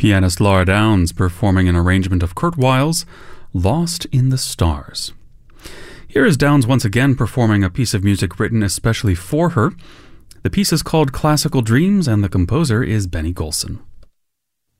Pianist Laura Downs performing an arrangement of Kurt Weill's Lost in the Stars. Here is Downs once again performing a piece of music written especially for her. The piece is called Classical Dreams, and the composer is Benny Golson.